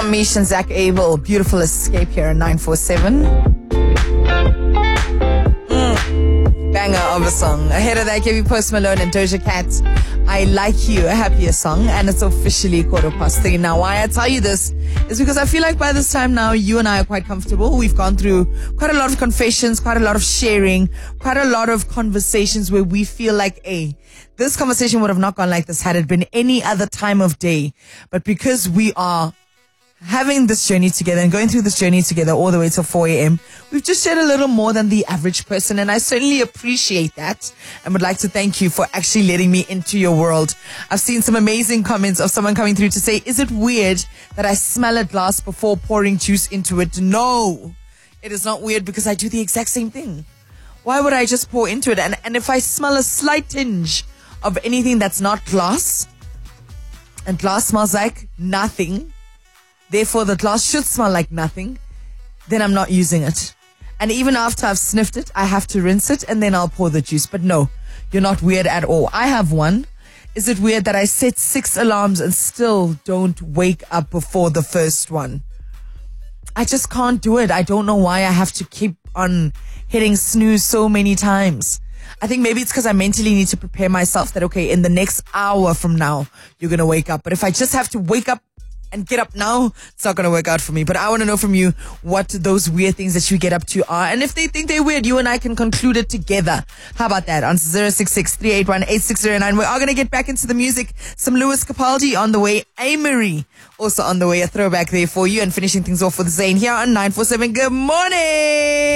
Tom Misch and Zach Abel. Beautiful Escape here at 947. Banger of a song. Ahead of that, gave you Post Malone and Doja Cat. I Like You, a happier song, and it's officially 3:15. Now, why I tell you this is because I feel like by this time now, you and I are quite comfortable. We've gone through quite a lot of confessions, quite a lot of sharing, quite a lot of conversations where we feel like, hey, this conversation would have not gone like this had it been any other time of day. But because we are having this journey together and going through this journey together all the way till 4 a.m., we've just shared a little more than the average person, and I certainly appreciate that and would like to thank you for actually letting me into your world. I've seen some amazing comments of someone coming through to say, is it weird that I smell a glass before pouring juice into it? No, it is not weird because I do the exact same thing. Why would I just pour into it? And if I smell a slight tinge of anything that's not glass, and glass smells like nothing, therefore the glass should smell like nothing, then I'm not using it. And even after I've sniffed it, I have to rinse it and then I'll pour the juice. But no, you're not weird at all. I have one. Is it weird that I set 6 alarms and still don't wake up before the first one? I just can't do it. I don't know why I have to keep on hitting snooze so many times. I think maybe it's because I mentally need to prepare myself that, okay, in the next hour from now, you're going to wake up. But if I just have to wake up and get up now, it's not going to work out for me. But I want to know from you what those weird things that you get up to are. And if they think they're weird, you and I can conclude it together. How about that? On 066-381-8609. We are going to get back into the music. Some Lewis Capaldi on the way. Amory also on the way. A throwback there for you. And finishing things off with Zayn here on 947. Good morning.